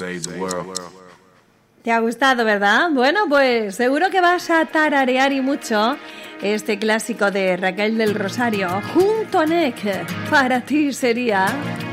¿Te ha gustado, verdad? Bueno, pues seguro que vas a tararear y mucho este clásico de Raquel del Rosario. Junto a Nick, para ti sería...